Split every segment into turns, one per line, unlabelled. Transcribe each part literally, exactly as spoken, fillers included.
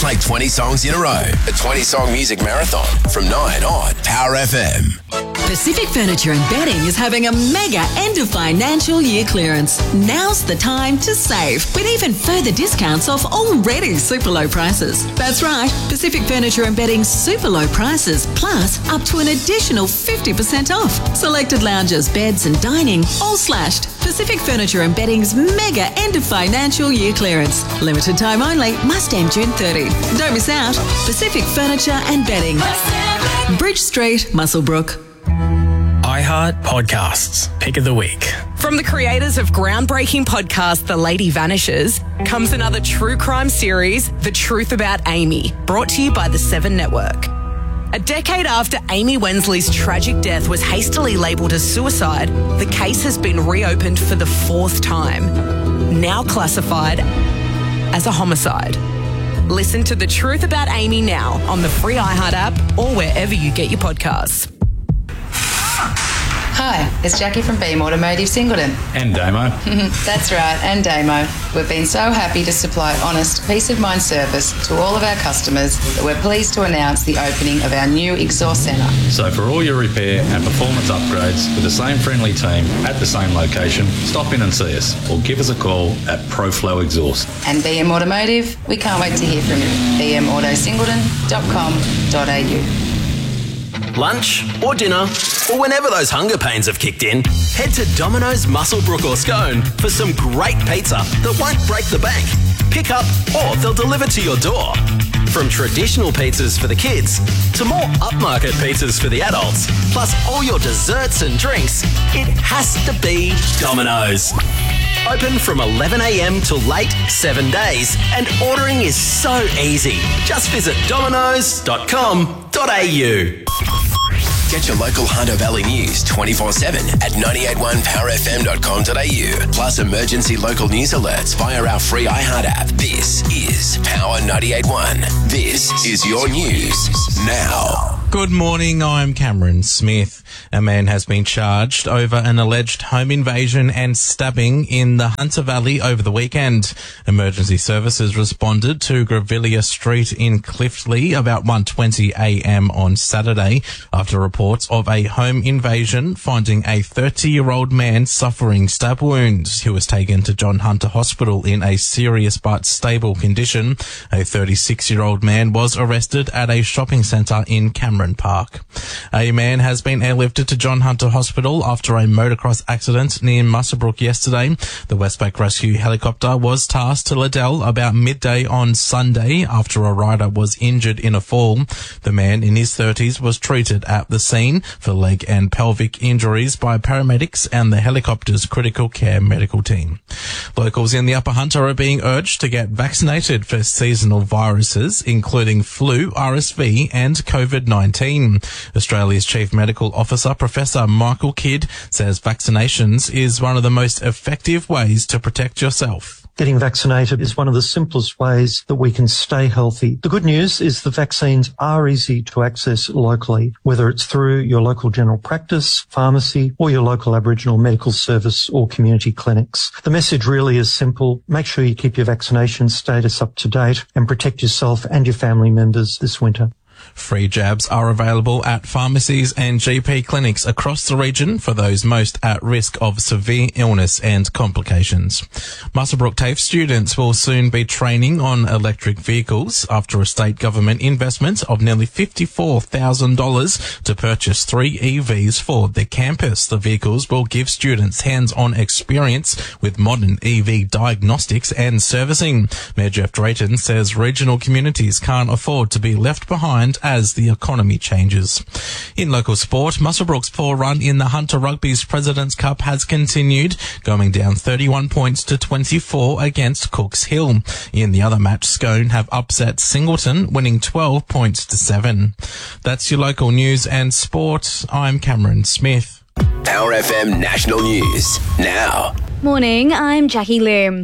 play twenty songs in a row. A twenty-song music marathon from nine on Power F M.
Pacific Furniture and Bedding is having a mega end of financial year clearance. Now's the time to save, with even further discounts off already super low prices. That's right, Pacific Furniture and Bedding's super low prices, plus up to an additional fifty percent off. Selected lounges, beds and dining, all slashed. Pacific Furniture and Bedding's mega end of financial year clearance. Limited time only, must end June thirtieth. Don't miss out. Pacific Furniture and Bedding. Bridge Street, Muswellbrook.
iHeart Podcasts, Pick of the Week.
From the creators of groundbreaking podcast The Lady Vanishes comes another true crime series, The Truth About Amy, brought to you by the Seven Network. A decade after Amy Wensley's tragic death was hastily labelled as suicide, the case has been reopened for the fourth time, now classified as a homicide. Listen to The Truth About Amy now on the free iHeart app or wherever you get your podcasts.
Hi, it's Jackie from Beam Automotive Singleton.
And Damo.
That's right, and Damo. We've been so happy to supply honest, peace of mind service to all of our customers that we're pleased to announce the opening of our new exhaust centre.
So for all your repair and performance upgrades with the same friendly team at the same location, stop in and see us or give us a call at ProFlow Exhaust.
And B M Automotive, we can't wait to hear from you. b m auto singleton dot com dot a u.
Lunch or dinner, or whenever those hunger pains have kicked in, head to Domino's, Muswellbrook or Scone for some great pizza that won't break the bank. Pick up or they'll deliver to your door. From traditional pizzas for the kids to more upmarket pizzas for the adults, plus all your desserts and drinks, it has to be Domino's. Open from eleven a m till late, seven days, and ordering is so easy. Just visit dominoes dot com dot a u. Get your local Hunter Valley news twenty-four seven at nine eight one power f m dot com dot a u. Plus emergency local news alerts via our free iHeart app. This is Power ninety-eight point one. This is your news now.
Good morning, I'm Cameron Smith. A man has been charged over an alleged home invasion and stabbing in the Hunter Valley over the weekend. Emergency services responded to Grevilla Street in Cliftley about one twenty a m on Saturday after reports of a home invasion, finding a thirty-year-old man suffering stab wounds. He was taken to John Hunter Hospital in a serious but stable condition. A thirty-six-year-old man was arrested at a shopping centre in Cameron Park. A man has been airlifted to John Hunter Hospital after a motocross accident near Muswellbrook yesterday. The Westpac Rescue helicopter was tasked to Liddell about midday on Sunday after a rider was injured in a fall. The man in his thirties was treated at the scene for leg and pelvic injuries by paramedics and the helicopter's critical care medical team. Locals in the Upper Hunter are being urged to get vaccinated for seasonal viruses, including flu, R S V and COVID nineteen. Australia's Chief Medical Officer, Professor Michael Kidd, says vaccinations is one of the most effective ways to protect yourself.
Getting vaccinated is one of the simplest ways that we can stay healthy. The good news is the vaccines are easy to access locally, whether it's through your local general practice, pharmacy, or your local Aboriginal medical service or community clinics. The message really is simple. Make sure you keep your vaccination status up to date and protect yourself and your family members this winter.
Free jabs are available at pharmacies and G P clinics across the region for those most at risk of severe illness and complications. Muswellbrook TAFE students will soon be training on electric vehicles after a state government investment of nearly fifty-four thousand dollars to purchase three E Vs for their campus. The vehicles will give students hands-on experience with modern E V diagnostics and servicing. Mayor Jeff Drayton says regional communities can't afford to be left behind as the economy changes. In local sport, Muswellbrook's poor run in the Hunter Rugby's President's Cup has continued, going down thirty-one points to twenty-four against Cooks Hill. In the other match, Scone have upset Singleton, winning twelve points to seven. That's your local news and sport. I'm Cameron Smith.
Power F M National News now.
Morning, I'm Jackie Loom.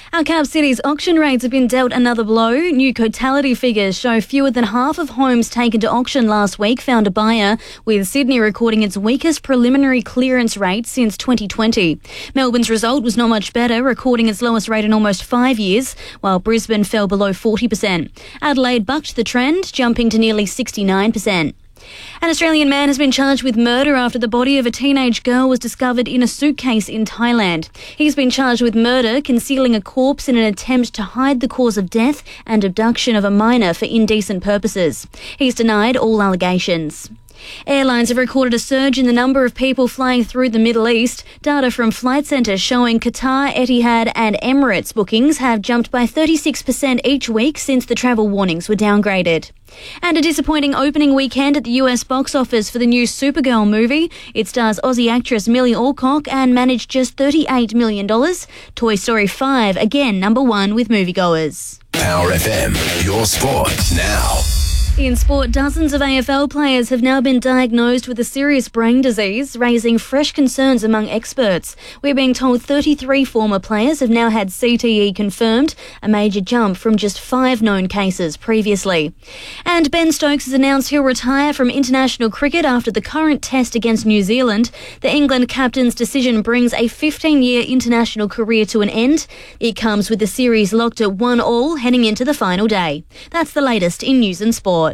Our Cap City's auction rates have been dealt another blow. New totality figures show fewer than half of homes taken to auction last week found a buyer, with Sydney recording its weakest preliminary clearance rate since twenty twenty. Melbourne's result was not much better, recording its lowest rate in almost five years, while Brisbane fell below forty percent. Adelaide bucked the trend, jumping to nearly sixty-nine percent. An Australian man has been charged with murder after the body of a teenage girl was discovered in a suitcase in Thailand. He's been charged with murder, concealing a corpse in an attempt to hide the cause of death, and abduction of a minor for indecent purposes. He's denied all allegations. Airlines have recorded a surge in the number of people flying through the Middle East. Data from Flight Centre showing Qatar, Etihad and Emirates bookings have jumped by thirty-six percent each week since the travel warnings were downgraded. And a disappointing opening weekend at the U S box office for the new Supergirl movie. It stars Aussie actress Millie Alcock and managed just thirty-eight million dollars. Toy Story five, again number one with moviegoers.
Power F M, your sport now.
In sport, dozens of A F L players have now been diagnosed with a serious brain disease, raising fresh concerns among experts. We're being told thirty-three former players have now had C T E confirmed, a major jump from just five known cases previously. And Ben Stokes has announced he'll retire from international cricket after the current test against New Zealand. The England captain's decision brings a fifteen-year international career to an end. It comes with the series locked at one all heading into the final day. That's the latest in news and sport.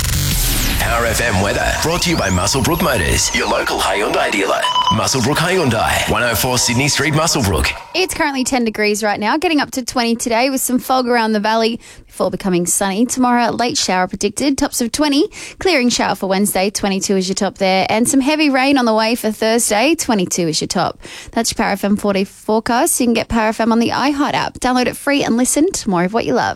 Power F M weather brought to you by Muswellbrook Motors, your local Hyundai dealer. Muswellbrook Hyundai, one oh four Sydney Street, Muswellbrook.
It's currently ten degrees right now, getting up to twenty today with some fog around the valley before becoming sunny. Tomorrow, late shower predicted, tops of twenty. Clearing shower for Wednesday, twenty-two is your top there. And some heavy rain on the way for Thursday, twenty-two is your top. That's your Power F M forty forecast. You can get Power F M on the iHeart app. Download it free and listen to more of what you love.